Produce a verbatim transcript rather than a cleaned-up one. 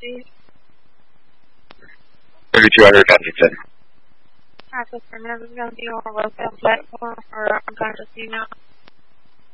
please? thirty-two, I heard Huntington. Access for members going to be on our website platform or unconscious email.